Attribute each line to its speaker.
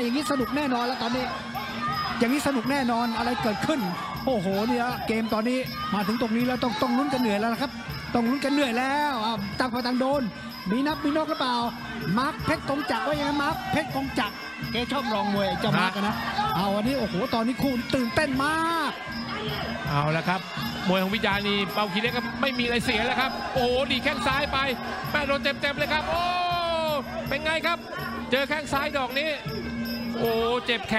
Speaker 1: อย่างนี้สนุกแน่นอนแล้วตอนนี้อย่างนี้สนุกแน่นอนอะไรเกิดขึ้นโอ้โหเนี่ยเกมตอนนี้มาถึงตรงนี้แล้วต้องลุ้นกันเหนื่อยแล้วนะครับต้องลุ้นกันเหนื่อยแล้วต่างฝ่ายต่างโดนมีนับมีนอกหรือเปล่ามาร์คเพชรกงจักรว่ายังไงมาร์คเพชรกงจักรแกชอบรองมวยเจ้ามาร์คนะเอาวันนี้โอ้โหตอนนี้คู่ตื่นเต้นมาก
Speaker 2: เอาละครับมวยของวิจารณ์นี่เปาคีเล็กก็ไม่มีอะไรเสียแล้วครับโอ้โหดีแข้งซ้ายไปแม่โดนเต็มเลยครับโอ้เป็นไงครับเจอแข้งซ้ายดอกนี้โอ้เจ็บแขน